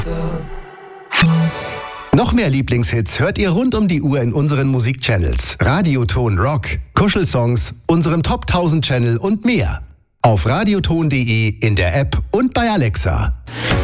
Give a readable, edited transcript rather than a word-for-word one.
Noch mehr Lieblingshits hört ihr rund um die Uhr in unseren Musikchannels. Radioton Rock, Kuschelsongs, unserem Top 1000 Channel und mehr. Auf radioton.de, in der App und bei Alexa.